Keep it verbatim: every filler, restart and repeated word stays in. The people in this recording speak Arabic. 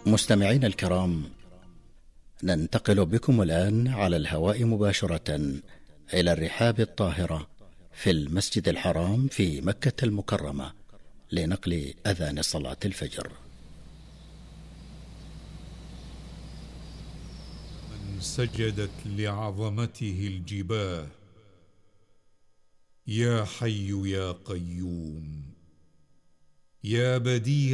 مستمعين الكرام، ننتقل بكم الآن على الهواء مباشرة إلى الرحاب الطاهرة في المسجد الحرام في مكة المكرمة لنقل أذان صلاة الفجر. من سجدت لعظمته الجباه، يا حي يا قيوم يا بديع